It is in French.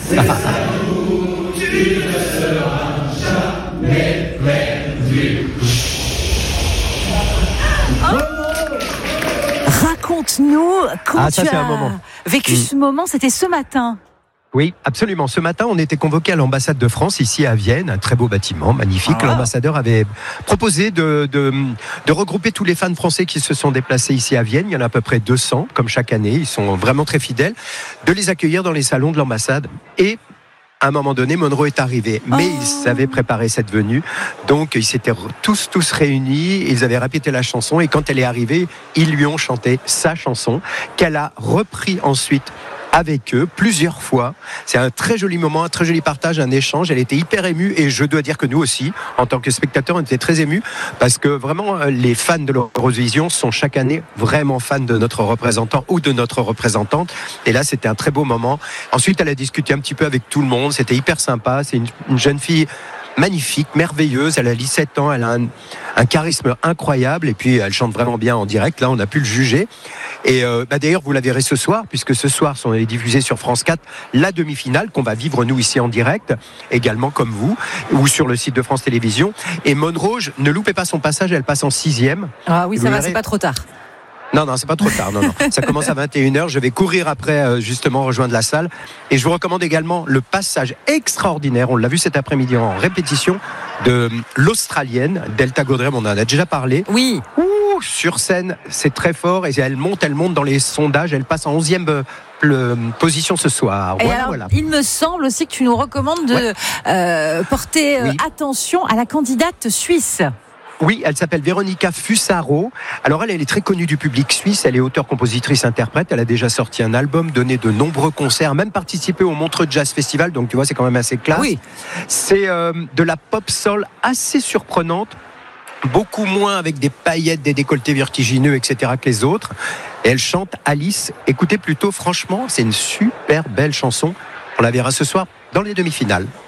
Raconte-nous quand tu as vécu ce moment, c'était ce matin. Oui, absolument. Ce matin, on était convoqué à l'ambassade de France, ici à Vienne, un très beau bâtiment, magnifique. L'ambassadeur avait proposé de regrouper tous les fans français qui se sont déplacés ici à Vienne. Il y en a à peu près 200, comme chaque année. Ils sont vraiment très fidèles. De les accueillir dans les salons de l'ambassade. Et à un moment donné, Monro est arrivé, mais ils avaient préparé cette venue, donc ils s'étaient tous réunis, ils avaient répété la chanson, et quand elle est arrivée, ils lui ont chanté sa chanson, qu'elle a repris ensuite avec eux plusieurs fois. C'est un très joli moment, un très joli partage, un échange. Elle était hyper émue, et je dois dire que nous aussi, en tant que spectateurs, on était très émus, parce que vraiment, les fans de l'Eurovision sont chaque année vraiment fans de notre représentant ou de notre représentante. Et là, c'était un très beau moment. Ensuite, elle a discuté un petit peu avec tout le monde. C'était hyper sympa. C'est une jeune fille magnifique, merveilleuse. Elle a 17 ans, elle a un charisme incroyable, et puis elle chante vraiment bien en direct. Là, on a pu le juger. Et d'ailleurs, vous la verrez ce soir, puisque ce soir sont diffusés sur France 4 la demi-finale qu'on va vivre nous ici en direct, également comme vous, ou sur le site de France Télévisions. Et Monro, ne loupez pas son passage, elle passe en 6e. Ah oui, ça va, c'est pas trop tard. Non, c'est pas trop tard. Non. Ça commence à 21h. Je vais courir après, justement, rejoindre la salle. Et je vous recommande également le passage extraordinaire. On l'a vu cet après-midi en répétition de l'Australienne, Delta Goddard. On en a déjà parlé. Oui. Sur scène, c'est très fort. Et elle monte dans les sondages. Elle passe en 11e position ce soir. Voilà. Il me semble aussi que tu nous recommandes de porter attention à la candidate suisse. Oui, elle s'appelle Véronica Fusaro. Alors elle est très connue du public suisse. Elle est auteure, compositrice, interprète. Elle a déjà sorti un album, donné de nombreux concerts, même participé au Montreux Jazz Festival. Donc tu vois, c'est quand même assez classe. Oui. C'est de la pop soul assez surprenante. Beaucoup moins avec des paillettes, des décolletés vertigineux, etc. que les autres. Et elle chante Alice. Écoutez plutôt, franchement, c'est une super belle chanson. On la verra ce soir dans les demi-finales.